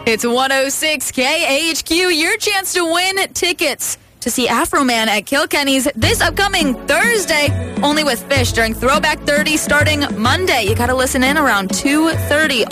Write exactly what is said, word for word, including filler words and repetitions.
It's one oh six K H Q, your chance to win tickets to see Afroman at Kilkenny's this upcoming Thursday, only with Fish during Throwback thirty starting Monday. You got to listen in around two thirty.